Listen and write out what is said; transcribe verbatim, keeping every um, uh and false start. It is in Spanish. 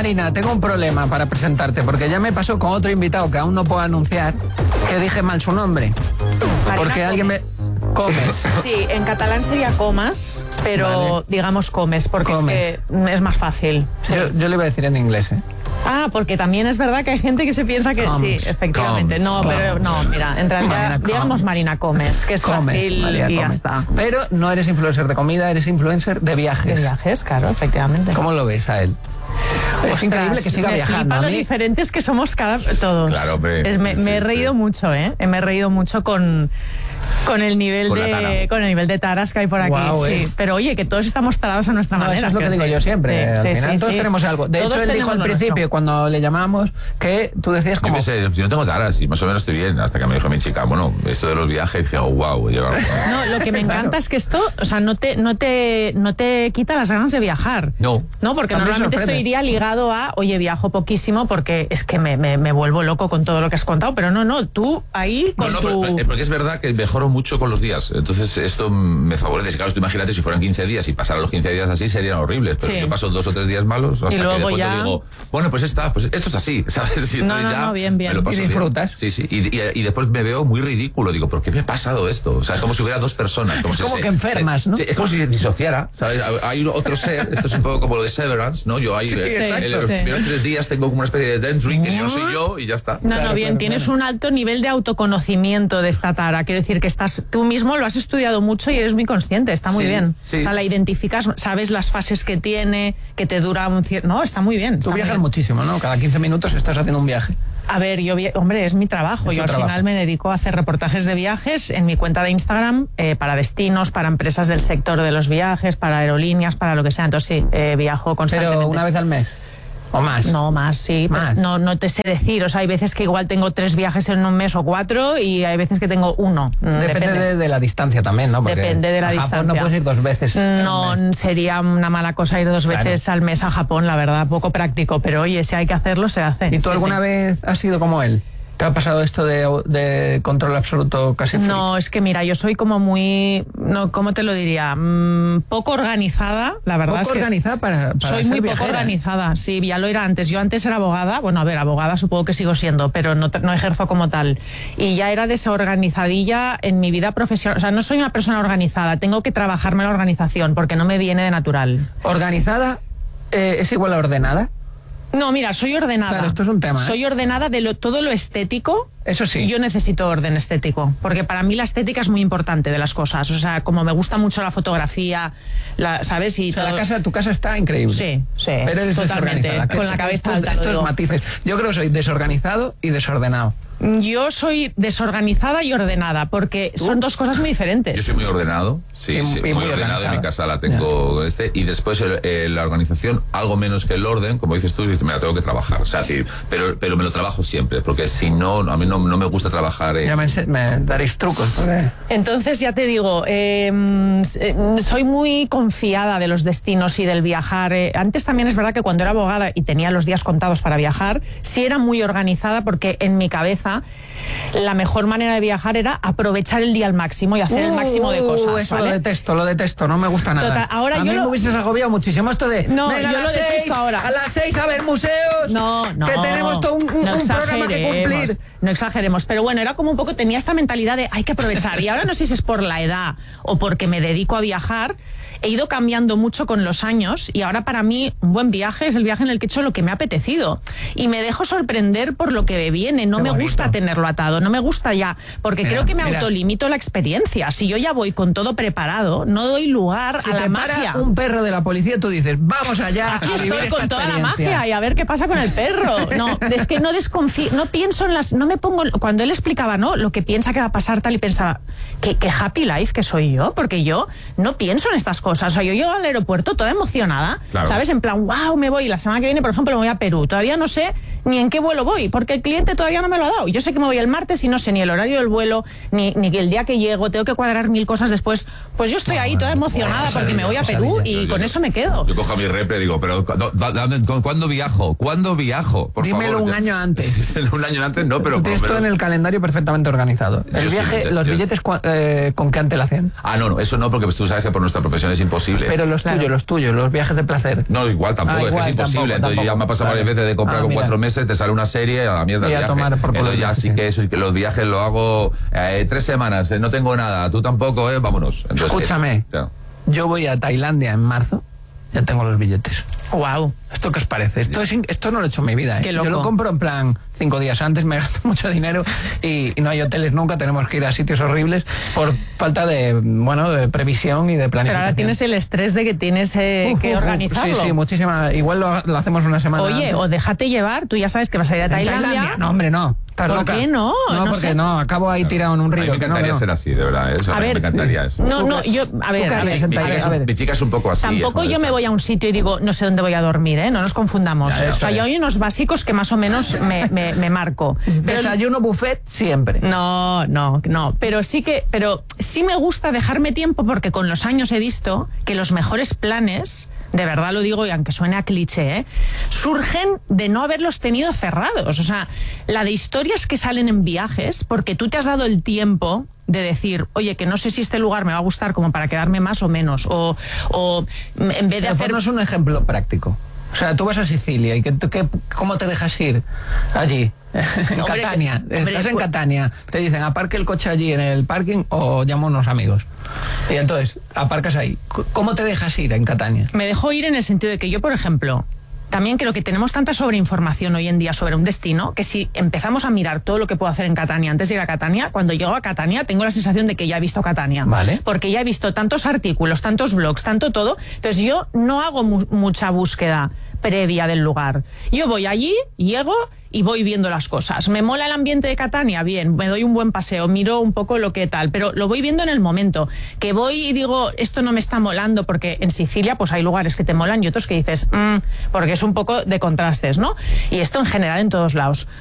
Marina, tengo un problema para presentarte, porque ya me pasó con otro invitado que aún no puedo anunciar, que dije mal su nombre. Marina Porque alguien me... Comes. Sí, en catalán sería comas, pero Vale. digamos comes, porque Comes. es que es más fácil. Sí. Yo, yo le iba a decir en inglés, ¿eh? Ah, porque también es verdad que hay gente que se piensa que Comes. sí, efectivamente. Comes. No, pero no, mira, en realidad Marina digamos Comes. Marina Comes, que es Comes, fácil María, y ya comes. está. Pero no eres influencer de comida, eres influencer de viajes. De viajes, claro, efectivamente. ¿Cómo lo ves a él? Es Ostras, increíble que siga me viajando. flipa A lo mí, diferentes que somos cada todos. Claro, hombre, Es- me, sí, me he sí, reído sí. mucho, ¿eh? Me he reído mucho con, con el nivel Con la tara. de con el nivel de taras que hay por aquí. Guau, sí. eh. Pero oye, que todos estamos tarados a nuestra no, manera. eso es lo que quiero digo yo decir. siempre. Sí, al sí, final sí, todos sí. tenemos algo. De Todos hecho, él dijo tenemos al lo principio, nuestro. cuando le llamábamos, que tú decías Yo como... qué sé, yo no tengo taras y más o menos estoy bien, hasta que me dijo mi chica, bueno, esto de los viajes, dije, oh, wow, lleva... No, lo que me encanta es que esto, o sea, no te, no te, no te quita las ganas de viajar. No. No, porque A mí me normalmente esto sorprende. iría ligado a, oye, viajo poquísimo porque es que me, me, me vuelvo loco con todo lo que has contado, pero no, no, tú ahí con No, no, tu... pero- porque es verdad que mejoro mucho con los días. Entonces, esto me favorece. Claro, tú imagínate si fueran quince días y pasara los quince días así, serían horribles. Pero Sí. yo paso dos o tres días malos hasta Y que luego de pronto ya- digo, bueno, pues está, pues esto es así, ¿sabes? Y entonces No, no, ya no, bien, bien. me lo paso Y bien. disfrutas. Sí, sí. Y, y, y después me veo muy ridículo. Digo, ¿por qué me ha pasado esto? O sea, es como si hubiera dos personas. Como Es si como se- que enfermas, se- ¿no? Sí, es como si disociara, ¿sabes? Hay otro ser, esto es un poco como lo de Severance, ¿no? Yo ahí, Sí, eh, exacto. en los Sí. primeros tres días tengo como una especie de dentry que no soy yo y ya está. No, Claro, no, bien, claro, tienes claro. un alto nivel de autoconocimiento de esta tara. Quiero decir que estás, tú mismo lo has estudiado mucho y eres muy consciente, está muy Sí, bien. sí. O sea, la identificas, sabes las fases que tiene, que te dura un cierto... No, está muy bien. Tú está muy viajas bien. muchísimo, ¿no? Cada quince minutos estás haciendo un viaje. A ver, yo, vi- hombre, es mi trabajo. Es Yo tu al trabajo. final me dedico a hacer reportajes de viajes en mi cuenta de Instagram eh, para destinos, para empresas del sector de los viajes, para aerolíneas, para lo que sea. Entonces sí, eh, viajo constantemente. Pero una vez al mes. ¿O más? No, más, sí. Más. pero No, no te sé decir. O sea, hay veces que igual tengo tres viajes en un mes o cuatro y hay veces que tengo uno. Mm, Depende, De, de la distancia también, ¿no? Porque Depende de la a Japón distancia. no puedes ir dos veces. al No, mes. sería una mala cosa ir dos Claro. veces al mes a Japón, la verdad, poco práctico. Pero oye, si hay que hacerlo, se hace. ¿Y tú Sí, alguna sí. vez has sido como él? ¿Te ha pasado esto de, de control absoluto casi free? No, es que mira, yo soy como muy, no, ¿cómo te lo diría? Mm, poco organizada, la verdad Poco es que organizada para, para soy ser muy viajera. poco organizada, sí, ya lo era antes. Yo antes era abogada, bueno, a ver, abogada supongo que sigo siendo, pero no, te- no ejerzo como tal. Y ya era desorganizadilla en mi vida profesional. O sea, no soy una persona organizada, tengo que trabajarme la organización porque no me viene de natural. ¿Organizada eh, es igual a ordenada? No, mira, soy ordenada. Claro, esto es un tema, ¿eh? Soy ordenada de lo, todo lo estético. Eso sí. Yo necesito orden estético, porque para mí la estética es muy importante de las cosas. O sea, como me gusta mucho la fotografía, la, ¿sabes? Y O sea, todo- la casa, tu casa está increíble. Sí, sí, Pero eres totalmente, desorganizada. con la Estos- cabeza alta, lo Estos digo. matices. Yo creo que soy desorganizado y desordenado. Yo soy desorganizada y ordenada, porque son dos cosas muy diferentes. Yo soy muy ordenado, sí, Y- sí, y muy, muy ordenado. organizado. En mi casa la tengo este y después el- el- la organización algo menos que el orden, como dices tú, me la tengo que trabajar, o sea, sí, pero pero me lo trabajo siempre, porque si no a mí no, no me gusta trabajar. En, Ya me, ense- me daréis trucos. porque- Entonces, ya te digo, eh, eh, soy muy confiada de los destinos y del viajar. Eh, antes también es verdad que cuando era abogada y tenía los días contados para viajar, sí era muy organizada porque en mi cabeza la mejor manera de viajar era aprovechar el día al máximo y hacer el máximo de cosas. Uh, Eso ¿vale? lo detesto, lo detesto, no me gusta nada. Total, ahora a yo mí lo- me hubieses agobiado muchísimo esto de. No, venga, yo a lo las detesto seis, ahora. A las seis a ver museos. No, no. Que tenemos todo un, un- no un programa que exageremos, cumplir. No exageremos, pero bueno, era como un poco, tenía esta mentalidad de hay que aprovechar. Y ahora no sé si es por la edad o porque me dedico a viajar, he ido cambiando mucho con los años y ahora para mí un buen viaje es el viaje en el que he hecho lo que me ha apetecido. Y me dejo sorprender por lo que me viene. No Qué me bonito. gusta tenerlo atado, no me gusta ya, porque Mira, creo que me mira. autolimito la experiencia. Si yo ya voy con todo preparado, no doy lugar Si a la te magia. para un perro de la policía, tú dices, vamos allá Aquí a vivir estoy esta con toda la experiencia. magia y a ver qué pasa con el perro. No, es que no desconfío, no pienso en las, no me pongo, cuando él explicaba, ¿no? Lo que piensa que va a pasar tal y pensaba, que, que happy life que soy yo, porque yo no pienso en estas cosas. O sea, yo llego al aeropuerto toda emocionada, Claro. ¿sabes? En plan, wow, me voy. La semana que viene, por ejemplo, me voy a Perú. Todavía no sé ni en qué vuelo voy, porque el cliente todavía no me lo ha dado. Yo sé que me voy el martes y no sé ni el horario del vuelo, ni, ni el día que llego, tengo que cuadrar mil cosas después. Pues yo estoy ahí toda emocionada porque me voy a Perú y con eso me quedo. Yo cojo a mi repre y digo, pero ¿cuándo viajo? ¿Cuándo viajo? Por Dímelo favor. un año antes. Un año antes no, pero... Tienes todo en el calendario perfectamente organizado. El viaje, sí, los yo... billetes, eh, ¿con qué antelación? Ah, no, no, eso no, porque tú sabes que por nuestra profesión es imposible. Pero los claro. tuyos, los tuyos, los viajes de placer. No, igual tampoco, ah, igual, es que es imposible. Tampoco, Entonces tampoco. ya me ha pasado vale. varias veces de comprar ah, con mira. cuatro meses, te sale una serie, a la mierda y el a viaje. Tomar por Entonces ya sí que eso, que los viajes lo hago eh, tres semanas, eh, no tengo nada, tú tampoco, eh, vámonos. Entonces, escúchame, eso, yo voy a Tailandia en marzo, ya tengo los billetes. Wow. ¿Esto qué os parece? Esto, es, esto no lo he hecho en mi vida. ¿eh? Yo lo compro en plan cinco días antes, me gasto mucho dinero y, y no hay hoteles nunca, tenemos que ir a sitios horribles por falta de, bueno, de previsión y de planificación. Pero ahora tienes el estrés de que tienes eh, uf, que uf, organizarlo. Sí, sí, muchísima. Igual lo, lo hacemos una semana Oye, antes. o déjate llevar, tú ya sabes que vas a ir a Tailandia. Tailandia. No, hombre, no. ¿Por loca? qué no? No, no porque sé. no, acabo ahí tirado en un río. A mí me encantaría no, no. ser así, de verdad. Eso, a, a mí ver, me encantaría eso. No, no, yo, a ver, a ver, mi, chica es, mi chica es un poco así. Tampoco es, yo me voy a un sitio y digo, no sé dónde voy a dormir, ¿eh? No nos confundamos. Ya, o sea, yo hay unos básicos que más o menos me, me, me marco. Pero desayuno buffet siempre. No, no, no. Pero sí que, pero sí me gusta dejarme tiempo porque con los años he visto que los mejores planes, de verdad lo digo y aunque suene a cliché, ¿eh? surgen de no haberlos tenido cerrados. O sea, la de historias que salen en viajes porque tú te has dado el tiempo de decir, oye, que no sé si este lugar me va a gustar como para quedarme más o menos, o, o en vez de Pero hacer... ponnos un ejemplo práctico. O sea, tú vas a Sicilia y que, que, ¿cómo te dejas ir allí? En hombre, Catania. que, hombre, Estás en pues... Catania. Te dicen, aparque el coche allí en el parking o llamo a unos amigos. Y entonces, aparcas ahí. ¿Cómo te dejas ir en Catania? Me dejo ir en el sentido de que yo, por ejemplo... También creo que tenemos tanta sobreinformación hoy en día sobre un destino que si empezamos a mirar todo lo que puedo hacer en Catania antes de ir a Catania, cuando llego a Catania tengo la sensación de que ya he visto Catania. Vale. Porque ya he visto tantos artículos, tantos blogs, tanto todo. Entonces yo no hago mu- mucha búsqueda previa del lugar. Yo voy allí, llego y voy viendo las cosas. ¿Me mola el ambiente de Catania? Bien, me doy un buen paseo, miro un poco lo que tal, pero lo voy viendo en el momento. Que voy y digo, esto no me está molando, porque en Sicilia pues hay lugares que te molan y otros que dices, mmm, porque es un poco de contrastes, ¿no? Y esto en general en todos lados.